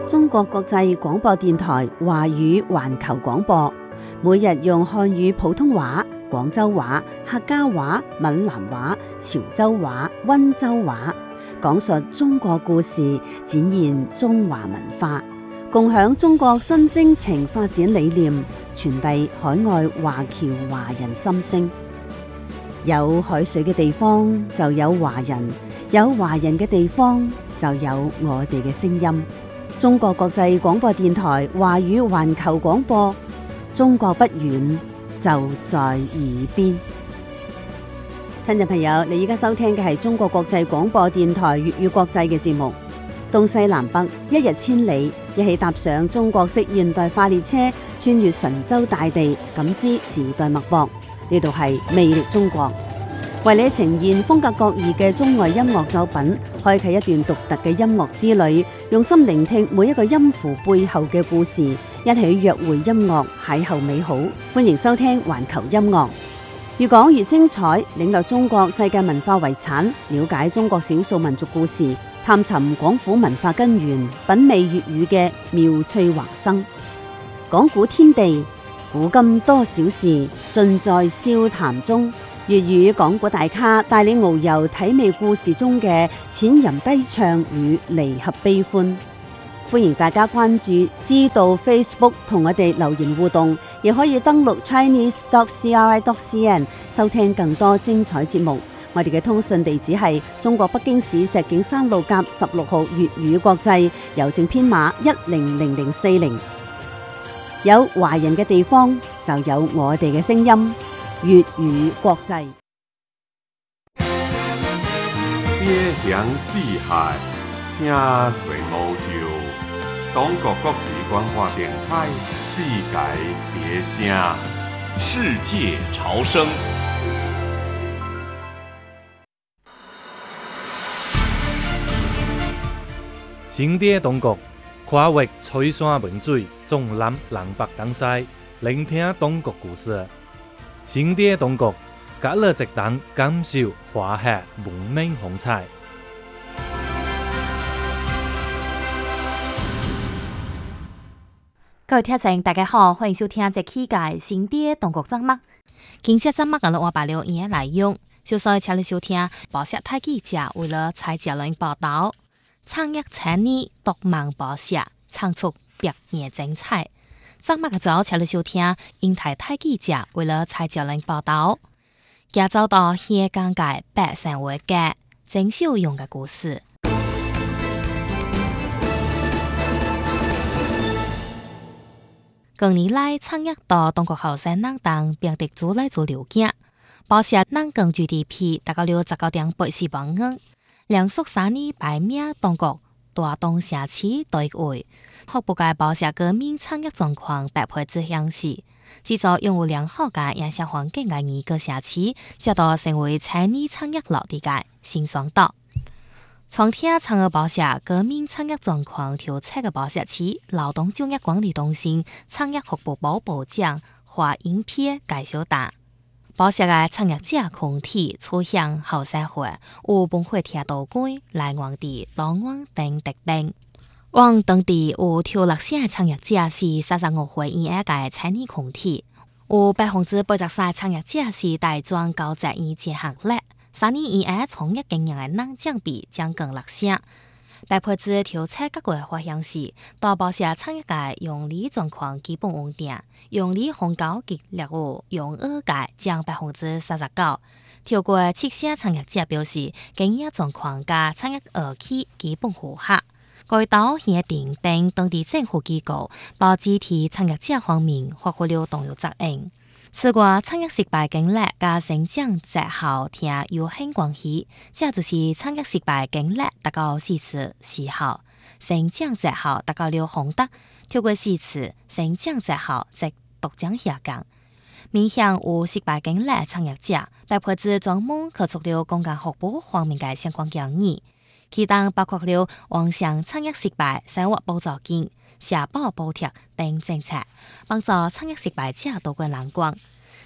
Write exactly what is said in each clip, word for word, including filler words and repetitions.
中國國際廣播電台華語環球廣播，每日用漢語普通話、廣州話、客家話、閩南話、潮州話、溫州話，講述中國故事，展現中華文化，共享中國新征程發展理念，傳遞海外華僑華人心聲。有海水嘅地方就有華人，有華人嘅地方就有我哋嘅聲音。中國國際廣播電台華語環球廣播，中國不遠，就在耳邊。聽眾朋友，你而家收聽嘅係中國國際廣播電台粵語國際嘅節目。東西南北，一日千里，一起踏上中國式現代化列車，穿越神州大地，感知時代脈搏。呢度係魅力中國，為你呈現風格各異嘅中外音樂作品，開啟一段獨特嘅音樂之旅，用心聆聽每一個音符背後嘅故事，一起約會音樂，邂逅美好。歡迎收聽環球音樂，越講越精彩，領略中國世界文化遺產，了解中國少數民族故事，探尋廣府文化根源，品味粵語嘅妙趣橫生。講古天地，古今多少事，盡在笑談中。粵語講古大咖帶你遨遊體味故事中嘅淺吟低唱與離合悲歡。歡迎大家關注知道 Facebook 同我哋留言互動，亦可以登錄 chinese dot c r i dot c n 收聽更多精彩節目。我哋嘅通訊地址係中國北京市石景山路甲十六號粵語國際，郵政編碼一零零零四零。有華人嘅地方就有我哋嘅聲音，粵語國際。 邊鄉四海，聲垂無就。中國國際廣播電台，世界別聲， 世界潮聲。 新的中國，跨越翠山文水，縱覽南北東西，聆聽中國故事。新的中國，隔了一檔感受華夏文明風采。 各位聽眾大家好，歡迎收聽這期嘅新的中國節目。今次節目我哋話白了嘢內容，就所以請你收聽報社太記者為了蔡佳倫報道，창역千里獨盲報社唱出百年精彩。節目嘅最後請你收聽英台太記者為了蔡佳倫報道，介紹到香港嘅百姓活嘅鄭秀勇嘅故事。近年來，창역到中國後生人當並得做來做了解，報社人均 G D P 達到了十九點八四萬元，連續三年排名中國大東城市第一位。學部嘅報社革命창역狀況百倍之詳細，製作用戶良好嘅營商環境嘅二個城市，接到成為千里창역落地嘅新爽島。從聽창역報社革命창역狀況調查嘅報社市勞動就業管理中心창역學部部部長華英撇介紹答，報社嘅창역者群體趨向後社會，有本會聽到關來往地當往等特定。往當地有條落線嘅창역者是三十五歲以下嘅青年群體，有百分之八十三창역者是大專高職以前學歷。三年以下從業經驗嘅人佔比將近六成。百分之調查各國發現是，大報社창역界用理狀況基本穩定，用理紅高級業務用二界佔百分之三十九。調過七些창역者表示，經驗狀況加창역二期基本符合。該島協定等當地政府機構，包集體창역者方面發揮了重要責任。此外，창역失敗經歷加成長績效聽有很關係，這就是창역失敗經歷達到四次時候，成長績效達到了紅燈，跳過四次成長績效則獨降下降。面向有失敗經歷창역者，百分之專門提出了公共服務方面嘅相關建議，其中包括了網上창역失敗生活補助金、社保補貼等政策，幫助창역失敗者渡過難關。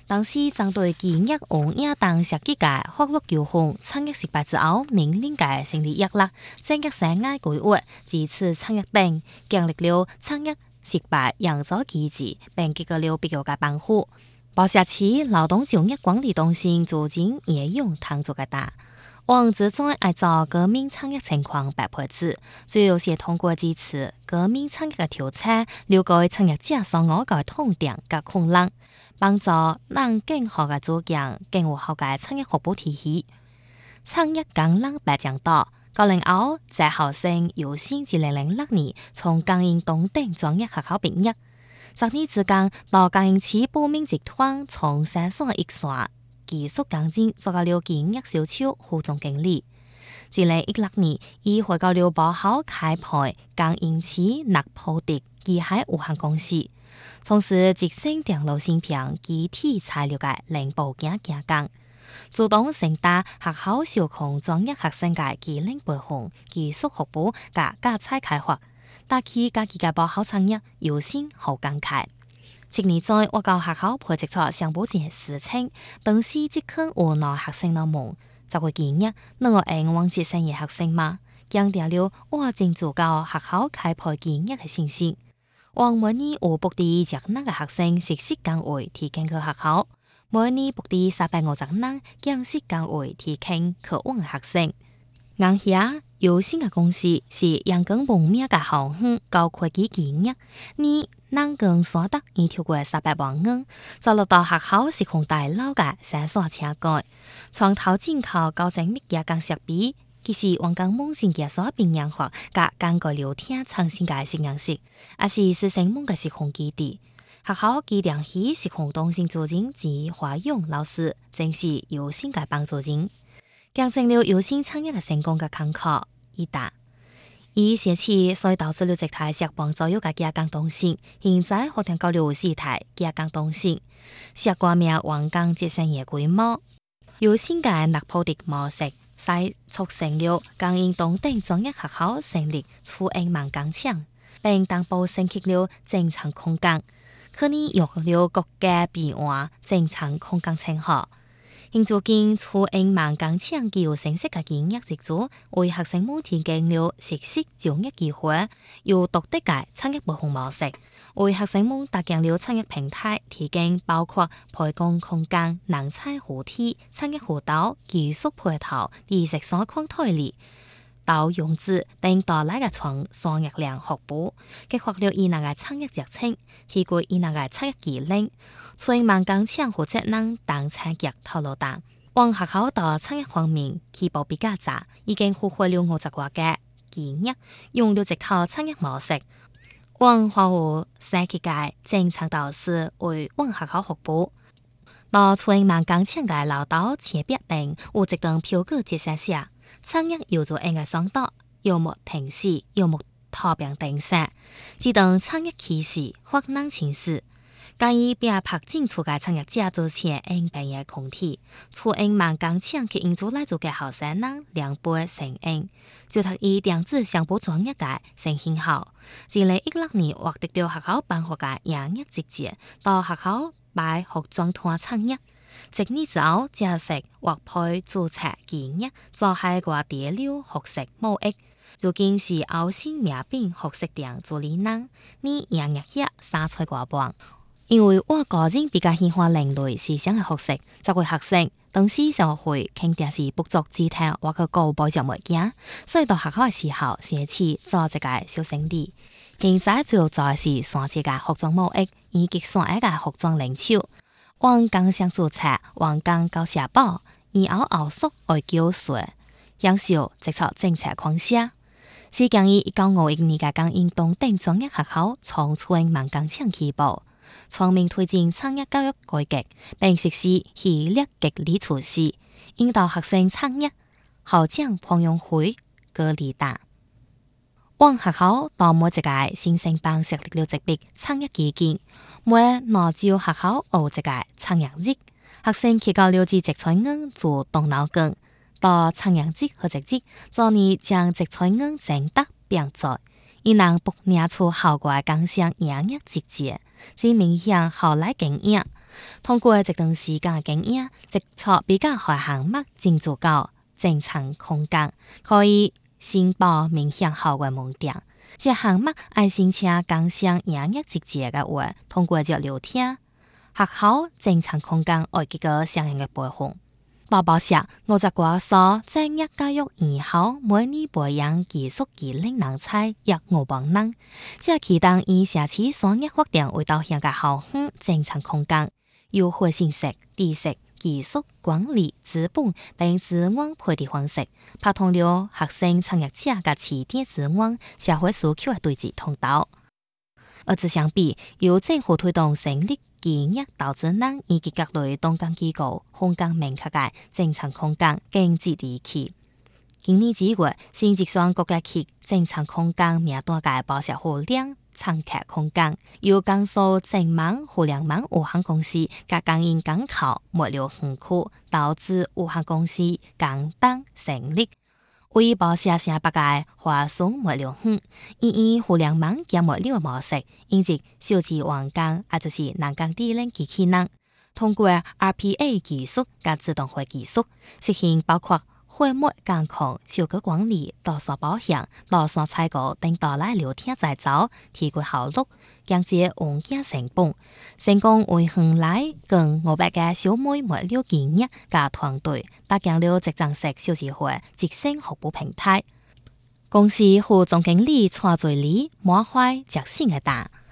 當時針對建業和亞當設計嘅法律糾紛，創業失敗之後，命令嘅成立役立，政業生涯規劃，支持創業等，建立了創業失敗應阻機制，並結合了必要嘅保護。報社市勞動就業管理中心逐漸沿用tan做嘅大。王志在按照革命創業情況白配置，主要是通過支持革命創業嘅調查，了解創業者所我嘅痛點及困難，幫助人更好嘅組建更有效嘅創業服務體系。創業綱領白講到，九零後在學生優先至零零六年從江陰東等專業學校畢業，十年之間到江陰市報名集團從三所一所技術鋼筋做到了建業銷售副總經理。二零一六年，伊回到了報考開培江陰市納普迪機械有限公司，從事集成電路芯片、機體材料嘅零部件加工，主動承擔學校小控專業學生嘅技能培訓、技術服務及教材開發，打起家己嘅報考創業優先好感慨。今年在我教學校培植咗上報件事情，當時即刻無奈學生嘅夢，就會建議能夠愛往接生嘅學生嘛，強調了我正做教學校開培建議嘅信心。往每年有本地籍人嘅學生實習崗位提供去學校，每年本地三百五十人講師崗位提供去往嘅學生。眼下有新嘅公司是陽光蒙面嘅航空高科技建議，你能夠所得已超過三百萬元，就落到學校施工大樓嘅三所車改，從頭進口高精密加工設備，其實陽光蒙線嘅所變樣化及更改流天創新嘅實驗室，也是師生們嘅施工基地。學校機電系施工中心主任及華勇老師正是有新嘅幫助人，見證了有新創業嘅成功嘅坎坷一大。伊寫起所導致了一台石棒左右嘅加工中心，現在可能夠了四台加工中心，石掛名陽光集成業規模，有新嘅納普迪模式，使促成了江陰東等專業學校成立初英萬鋼廠，並同步升級了正常空間，可以用了國家變換正常空間稱號。現如今初英萬鋼廠具有成熟嘅建業制度，為學生們提供了實習就業機會，有獨特嘅創業培訓模式，為學生們搭建了創業平台，提供包括培訓空間、人才輔體、創業輔導、技術配套、知識所框推理、到融資等多類嘅創創業量服務，激發了伊那嘅創業熱情，提高伊那嘅創業技能。初英萬鋼廠負責人當產業透露道，往學校到創業方面起步比較早，已經學會了五十個嘅技術，用了一套創業模式。往華湖設計嘅正常導師為往學校服務，到初英萬鋼廠嘅老道前別等有一段票據接下寫，創業要做應該上道，要麼停止，要麼逃避定殺，只等創業起始或能情事。介意並拍進出嘅創業者做前應變嘅空體，初英萬鋼廠佢引出來做嘅後生人兩倍成應，就讀以電子商務專業嘅成興好。二零一六年獲得到學校辦學嘅營業職責，到學校擺學裝團創業，一年之後正式獲配註冊建業，做海外第六學識貿易。如今是歐新名品學識店助理人，你營業業三菜瓜棒。因為我個人比較喜歡另類思想嘅學識，就會學生當時社會肯定是不足之談或個高保障物件，所以到學校嘅時候寫起做一個小生意。現在主要做嘅是選一個服裝貿易，以及選一個服裝零售。往工商註冊，往工交社保，以後後續會繳稅，享受直屬政策框架。是建議一九五一年嘅江陰東等專業學校從初英萬鋼廠起步。全面推進創業教育改革，並實施系列激勵措施，引導學生創業。校長彭永輝舉例答：往學校到每一個新生班設立了一筆創業基金，每攞照學校學一個創業日，學生去到了自積財銀做動腦筋，到創業日和職日，做你將積財銀掙得變在，伊能不拿出校外工商營業職責。只明顯校內經驗， 通過一段時間嘅經驗，製作比較可行物進足夠正常空間，可以申報面向校嘅門店。這項目愛申請剛上營業直接嘅話，通過咗聊天，學校正常空間愛幾個相應嘅培訓。大報社我只掛所專業教育以後，每年培養技術技能人才約五百人。這期間以社區商業發展為導向嘅校園正常空間，優惠信息、知識、技術、管理、資本等資源配對方式，拍通了學生創業者嘅起點資源、社會需求嘅對接通道。而此相比，由政府推動成立企業投資人以及各類動工機構空間明確嘅正常空間經濟地區。今年之月，新集上國家級正常空間名單嘅報社互聯參客空間，由江蘇正網互聯網有限公司甲江陰港口物流園區投資有限公司港東成立。為報社城北嘅華順物流園，以以互聯網兼物流模式，引入數字網工，也就是人工智能機器人，通過 R P A 技術加自動化技術，實現包括貨物監控、收購管理、多線保險、多線採購等多類流程製造，提高效率，降低運件成本，成功為園內近五百個小微物流企業加團隊搭建了集成式數字化直升服務平台。公司副總經理蔡最理滿懷決心嘅答。